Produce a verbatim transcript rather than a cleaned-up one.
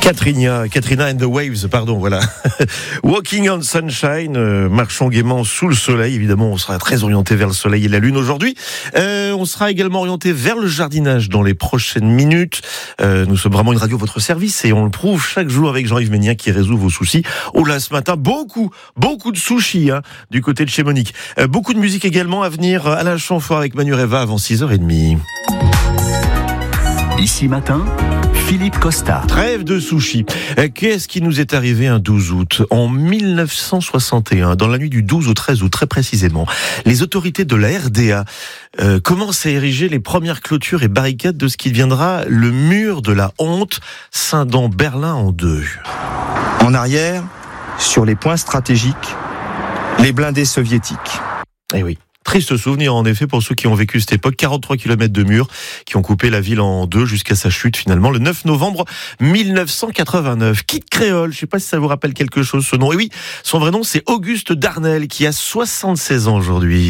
Katrina, Katrina and the Waves, pardon, voilà. Walking on Sunshine, euh, marchons gaiement sous le soleil. Évidemment, on sera très orienté vers le soleil et la lune aujourd'hui. Euh, on sera également orienté vers le jardinage dans les prochaines minutes. Euh, nous sommes vraiment une radio à votre service et on le prouve chaque jour avec Jean-Yves Ménien qui résout vos soucis. Oh là, ce matin, beaucoup, beaucoup de sushis hein, du côté de chez Monique. Euh, beaucoup de musique également à venir. Alain Chamfort avec Manu Reva avant six heures trente. Ici matin, Philippe Costa. Trêve de sushi. Qu'est-ce qui nous est arrivé un douze août en mille neuf cent soixante et un, dans la nuit du douze au treize août très précisément? Les autorités de la R D A euh, commencent à ériger les premières clôtures et barricades de ce qui deviendra le mur de la honte, scindant Berlin en deux. En arrière, sur les points stratégiques, les blindés soviétiques. Eh oui. Triste souvenir en effet pour ceux qui ont vécu cette époque, quarante-trois kilomètres de murs qui ont coupé la ville en deux jusqu'à sa chute finalement le neuf novembre mille neuf cent quatre-vingt-neuf. Kid Créole, je ne sais pas si ça vous rappelle quelque chose ce nom. Et oui, son vrai nom c'est Auguste Darnel qui a soixante-seize ans aujourd'hui.